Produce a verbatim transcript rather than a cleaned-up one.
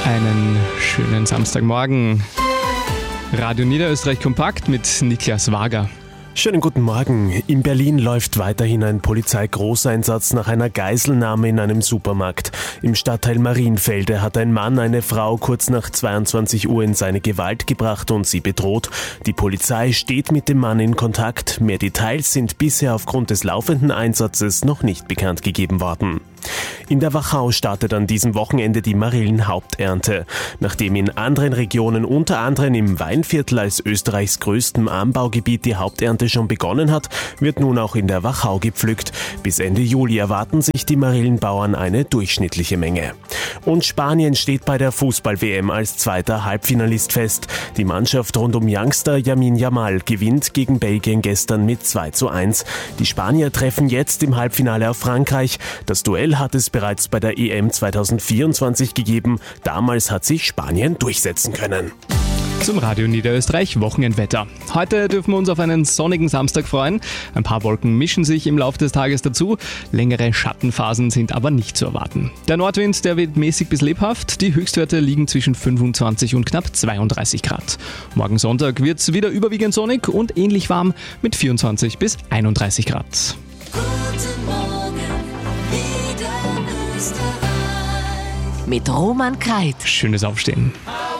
Einen schönen Samstagmorgen. Radio Niederösterreich kompakt mit Niklas Wager. Schönen guten Morgen. In Berlin läuft weiterhin ein Polizeigroßeinsatz nach einer Geiselnahme in einem Supermarkt. Im Stadtteil Marienfelde hat ein Mann eine Frau kurz nach zweiundzwanzig Uhr in seine Gewalt gebracht und sie bedroht. Die Polizei steht mit dem Mann in Kontakt. Mehr Details sind bisher aufgrund des laufenden Einsatzes noch nicht bekannt gegeben worden. In der Wachau startet an diesem Wochenende die Marillenhaupternte. Nachdem in anderen Regionen, unter anderem im Weinviertel als Österreichs größtem Anbaugebiet, die Haupternte schon begonnen hat, wird nun auch in der Wachau gepflückt. Bis Ende Juli erwarten sich die Marillenbauern eine durchschnittliche Menge. Und Spanien steht bei der Fußball-W M als zweiter Halbfinalist fest. Die Mannschaft rund um Youngster Lamine Yamal gewinnt gegen Belgien gestern mit zwei zu eins. Die Spanier treffen jetzt im Halbfinale auf Frankreich. Das Duell hat es bereits bei der E M zweitausendvierundzwanzig gegeben. Damals hat sich Spanien durchsetzen können. Zum Radio Niederösterreich Wochenendwetter. Heute dürfen wir uns auf einen sonnigen Samstag freuen. Ein paar Wolken mischen sich im Laufe des Tages dazu. Längere Schattenphasen sind aber nicht zu erwarten. Der Nordwind, der weht mäßig bis lebhaft. Die Höchstwerte liegen zwischen fünfundzwanzig und knapp zweiunddreißig Grad. Morgen Sonntag wird es wieder überwiegend sonnig und ähnlich warm mit vierundzwanzig bis einunddreißig Grad. Guten Morgen, Niederösterreich. Mit Roman Kreit. Schönes Aufstehen.